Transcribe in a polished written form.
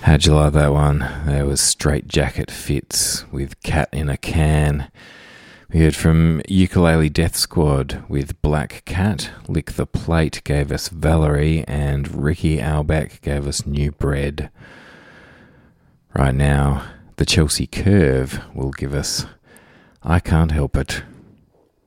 How'd you like that one? There was Straight Jacket Fits with Cat in a Can. We heard from Ukulele Death Squad with Black Cat. Lick the Plate gave us Valerie, and Ricky Albeck gave us New Bread. Right now, the Chelsea Curve will give us I Can't Help It.